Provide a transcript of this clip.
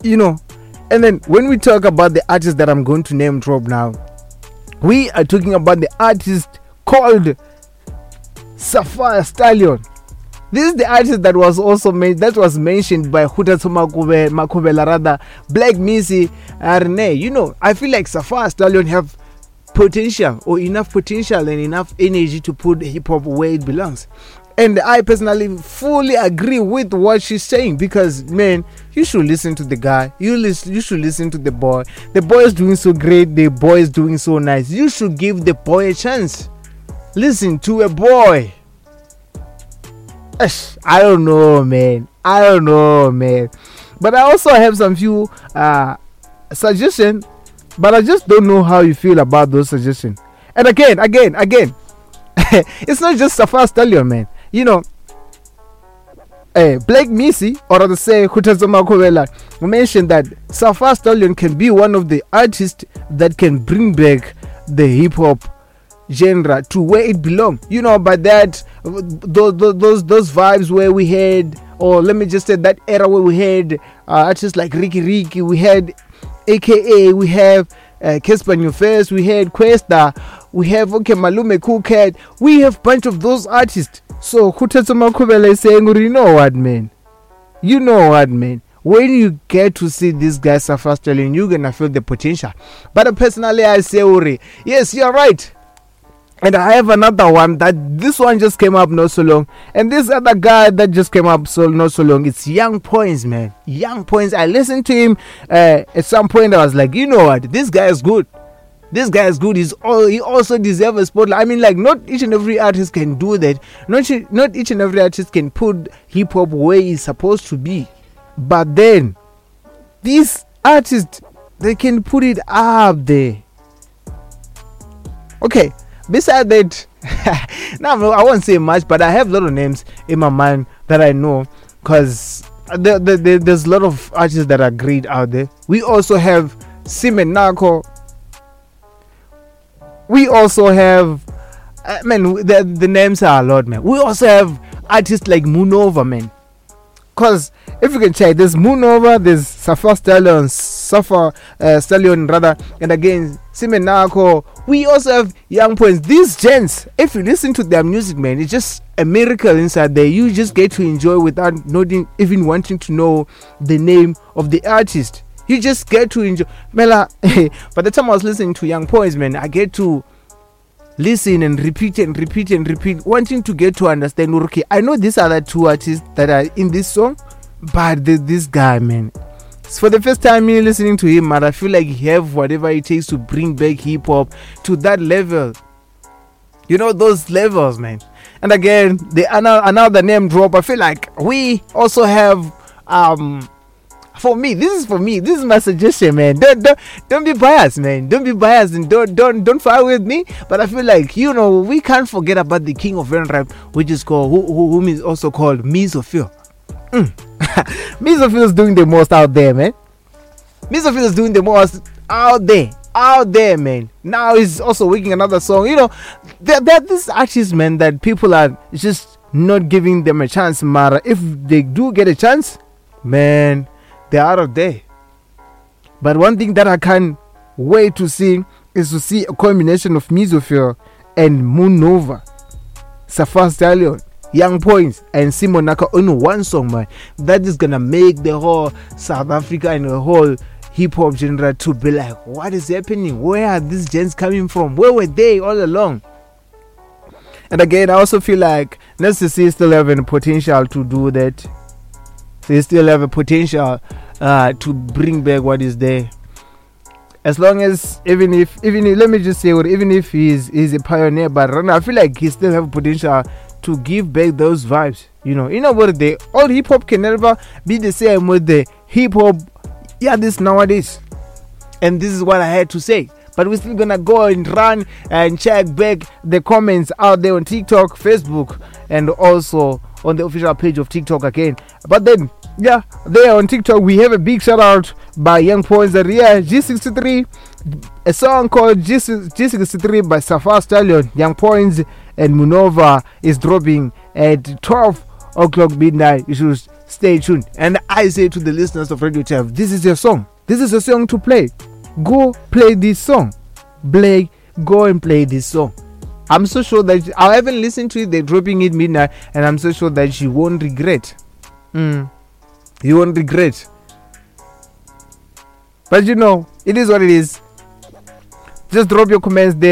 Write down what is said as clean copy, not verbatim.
you know. And then when we talk about the artist that I'm going to name drop now, we are talking about the artist called Sapphire Stallion. This is the artist that was also mentioned by Hutato Makubela, rather Black Missy Arne. You know, I feel like Sapphire Stallion have potential, or enough potential and enough energy to put hip hop where it belongs. And I personally fully agree with what she's saying, because man, you should listen to the guy. You should listen to the boy. The boy is doing so great. The boy is doing so nice. You should give the boy a chance. Listen to a boy. I don't know, man. But I also have some few suggestions, but I just don't know how you feel about those suggestions. And again, it's not just Sapphire Stallion, man. You know, Black Missy, or rather say Hutazoma Kovela, mentioned that Sapphire Stallion can be one of the artists that can bring back the hip hop genre to where it belongs. You know, but that those vibes where we had, or let me just say that era where we had artists like Ricky, we had AKA, we have Casper New Face, we had Questa, we have Malume Cool Cat, we have bunch of those artists. So Hutatsuma Kubela is saying, you know what, man? When you get to see this guy Sapphire Stallion, you're gonna feel the potential. But personally, I say, Uri, yes, you're right. And I have another one that this one just came up not so long. And this other guy that just came up not so long, it's Young Points, man. Young Points. I listened to him at some point. I was like, you know what? This guy is good. He also deserves a spotlight. I mean, like, not each and every artist can do that. Not each and every artist can put hip hop where it's supposed to be. But then, these artists, they can put it up there. Okay. Besides that, now I won't say much, but I have a lot of names in my mind that I know, because there's a lot of artists that are great out there. We also have Simen Nako. We also have, the names are a lot, man. We also have artists like Moonova, man. Because if you can check, there's Moonova, there's Sapphire Stallion, and again, Simen Nako. We also have Young Points. These gents, if you listen to their music, man, it's just a miracle inside there. You just get to enjoy without not even wanting to know the name of the artist. You just get to enjoy. Mela, by the time I was listening to Young Points, man, I get to listen and repeat, wanting to get to understand. Okay, I know these are the two artists that are in this song, but this guy, man, it's for the first time me listening to him, man, I feel like he have whatever it takes to bring back hip hop to that level. You know, those levels, man. And again, another name drop. I feel like we also have this is my suggestion, man. Don't be biased, man. Don't be biased, and don't fight with me. But I feel like, you know, we can't forget about the king of rap, which is called whom is also called Misophil. Misophil is doing the most out there, man. Misophil is doing the most out there, man. Now he's also making another song. You know, there this artist, man, that people are just not giving them a chance, Mara. If they do get a chance, man, they're out of there. But one thing that I can't wait to see is to see a combination of Misophil and Moonova, Sapphire Stallion, Young Points, and Simon Naka on one song, man. That is gonna make the whole South Africa and the whole hip hop genre to be like, what is happening? Where are these gens coming from? Where were they all along? And again, I also feel like Nasty still have a potential to do that. They still have a potential to bring back what is there. As long as, even if let me just say, even if he's a pioneer, but I feel like he still have potential to give back those vibes. You know what, the old hip hop can never be the same with the hip hop this nowadays. And this is what I had to say. But we're still gonna go and run and check back the comments out there on TikTok, Facebook, and also on the official page of TikTok again. But then, there on TikTok we have a big shout out by Young Points that G63, a song called G63 by Sapphire Stallion, Young Points and Moonova is dropping at 12 o'clock midnight. You should stay tuned. And I say to the listeners of Radio Chav, this is your song. This is a song to play. Go play this song. Go and play this song. I'm so sure that I haven't listened to it. They're dropping it midnight, and I'm so sure that you won't regret. You won't regret. But you know, it is what it is. Just drop your comments there.